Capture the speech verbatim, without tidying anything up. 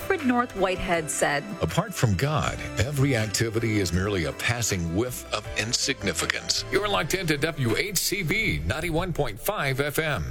Alfred North Whitehead said, Apart from God, every activity is merely a passing whiff of insignificance. You're locked into W H C B ninety-one point five F M.